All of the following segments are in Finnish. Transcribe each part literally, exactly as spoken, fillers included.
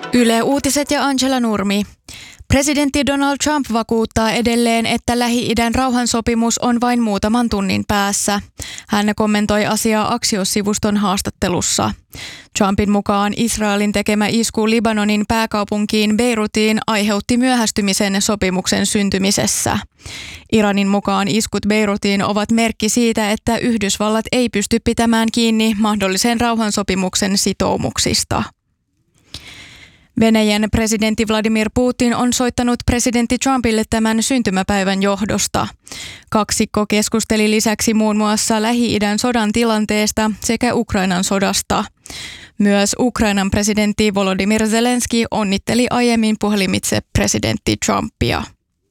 Yle Uutiset ja Angela Nurmi. Presidentti Donald Trump vakuuttaa edelleen, että Lähi-idän rauhansopimus on vain muutaman tunnin päässä. Hän kommentoi asiaa Axios-sivuston haastattelussa. Trumpin mukaan Israelin tekemä isku Libanonin pääkaupunkiin Beirutiin aiheutti myöhästymisen sopimuksen syntymisessä. Iranin mukaan iskut Beirutiin ovat merkki siitä, että Yhdysvallat ei pysty pitämään kiinni mahdollisen rauhansopimuksen sitoumuksista. Venäjän presidentti Vladimir Putin on soittanut presidentti Trumpille tämän syntymäpäivän johdosta. Kaksikko keskusteli lisäksi muun muassa Lähi-idän sodan tilanteesta sekä Ukrainan sodasta. Myös Ukrainan presidentti Volodymyr Zelenski onnitteli aiemmin puhelimitse presidentti Trumpia.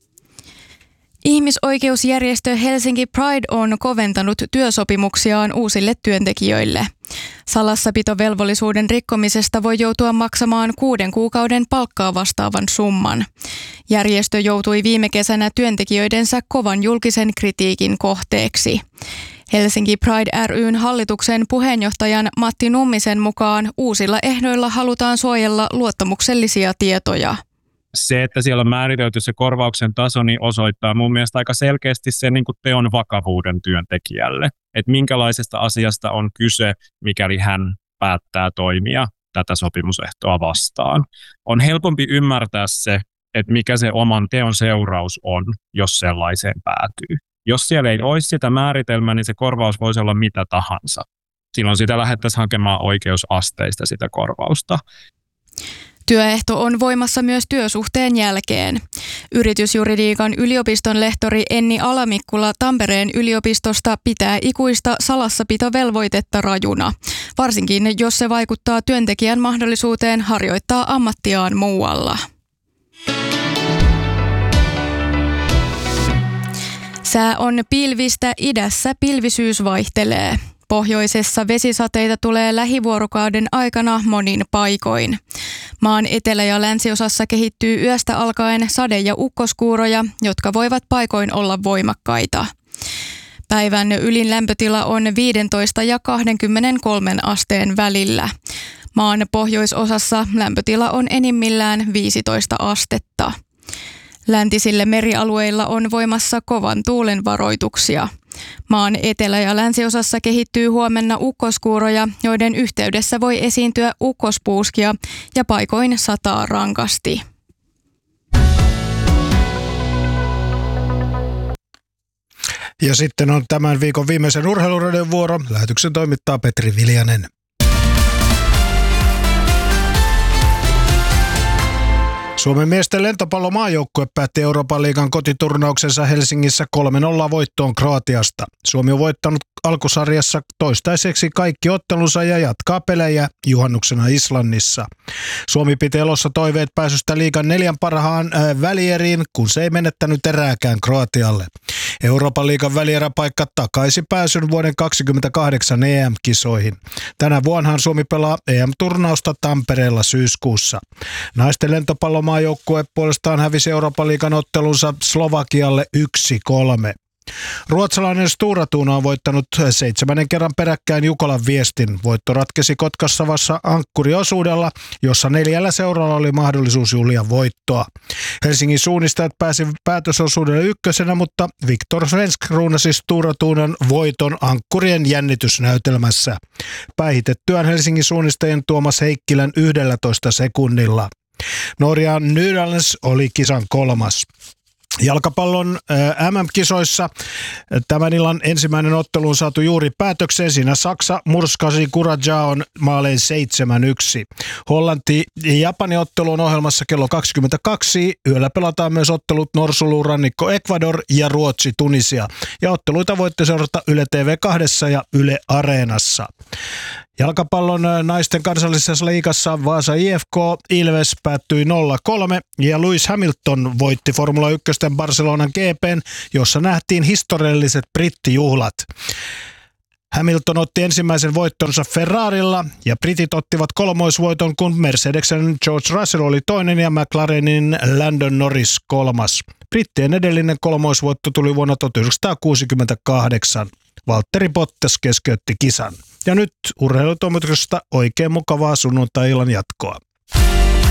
Ihmisoikeusjärjestö Helsinki Pride on koventanut työsopimuksiaan uusille työntekijöille. Salassapitovelvollisuuden rikkomisesta voi joutua maksamaan kuuden kuukauden palkkaa vastaavan summan. Järjestö joutui viime kesänä työntekijöidensä kovan julkisen kritiikin kohteeksi. Helsinki Pride ry:n hallituksen puheenjohtajan Matti Nummisen mukaan uusilla ehdoilla halutaan suojella luottamuksellisia tietoja. Se, että siellä on määritelty se korvauksen taso, niin osoittaa mun mielestä aika selkeästi sen niin kuin teon vakavuuden työntekijälle. Että minkälaisesta asiasta on kyse, mikäli hän päättää toimia tätä sopimusehtoa vastaan. On helpompi ymmärtää se, että mikä se oman teon seuraus on, jos sellaiseen päätyy. Jos siellä ei olisi sitä määritelmää, niin se korvaus voisi olla mitä tahansa. Silloin sitä lähdettäisiin hakemaan oikeusasteista sitä korvausta. Työehto on voimassa myös työsuhteen jälkeen. Yritysjuridiikan yliopiston lehtori Enni Alamikkula Tampereen yliopistosta pitää ikuista salassapitovelvoitetta rajuna, varsinkin jos se vaikuttaa työntekijän mahdollisuuteen harjoittaa ammattiaan muualla. Sää on pilvistä, idässä pilvisyys vaihtelee. Pohjoisessa vesisateita tulee lähivuorokauden aikana monin paikoin. Maan etelä- ja länsiosassa kehittyy yöstä alkaen sade- ja ukkoskuuroja, jotka voivat paikoin olla voimakkaita. Päivän ylin lämpötila on viisitoista ja kaksikymmentäkolme asteen välillä. Maan pohjoisosassa lämpötila on enimmillään viisitoista astetta. Läntisillä merialueilla on voimassa kovan tuulen varoituksia. Maan etelä- ja länsiosassa kehittyy huomenna ukkoskuuroja, joiden yhteydessä voi esiintyä ukkospuuskia ja paikoin sataa rankasti. Ja sitten on tämän viikon viimeisen urheiluradion vuoro. Lähetyksen toimittaa Petri Viljanen. Suomen miesten lentopallomaajoukkue päätti Euroopan liigan kotiturnauksensa Helsingissä kolme nolla voittoon Kroatiasta. Suomi on voittanut alkusarjassa toistaiseksi kaikki ottelunsa ja jatkaa pelejä juhannuksena Islannissa. Suomi piti elossa toiveet pääsystä liigan neljän parhaan äh, välieriin, kun se ei menettänyt erääkään Kroatialle. Euroopan liigan välieräpaikka takaisi pääsyn vuoden kaksikymmentäkahdeksan E M-kisoihin. Tänä vuonnahan Suomi pelaa E M-turnausta Tampereella syyskuussa. Naisten lentopallomaajoukkue puolestaan hävisi Euroopan liigan ottelunsa Slovakialle yksi kolme. Ruotsalainen Stora Tuna on voittanut seitsemännen kerran peräkkäin Jukolan Viestin. Voitto ratkesi Kotkassavassa ankkuriosuudella, jossa neljällä seuralla oli mahdollisuus juhlia voittoa. Helsingin suunnistajat pääsi päätösosuudelle ykkösenä, mutta Viktor Svensk kruunasi Stora Tunan voiton ankkurien jännitysnäytelmässä. Päihitettyään Helsingin suunnistajien Tuomas Heikkilän yksitoista sekunnilla. Norjan Nydalens oli kisan kolmas. Jalkapallon M M-kisoissa tämän illan ensimmäinen ottelu on saatu juuri päätökseen. Siinä Saksa murskasi Curaçaon maalein seitsemän yksi. Hollanti ja Japani ottelu on ohjelmassa kello kaksikymmentäkaksi. Yöllä pelataan myös ottelut Norsulurannikko Ecuador ja Ruotsi Tunisia. Ja otteluita voitte seurata Yle T V kaksi ja Yle Areenassa. Jalkapallon naisten kansallisessa liigassa Vaasa I F K Ilves päättyi nolla kolme ja Lewis Hamilton voitti Formula yksi Barcelonan G P:n, jossa nähtiin historialliset brittijuhlat. Hamilton otti ensimmäisen voittonsa Ferrarilla ja britit ottivat kolmoisvoiton, kun Mercedesen George Russell oli toinen ja McLarenin Landon Norris kolmas. Brittien edellinen kolmoisvoitto tuli vuonna tuhatyhdeksänsataakuusikymmentäkahdeksan. Valtteri Bottas keskeytti kisan. Ja nyt urheilutoimituksesta oikein mukavaa sunnuntai-illan jatkoa.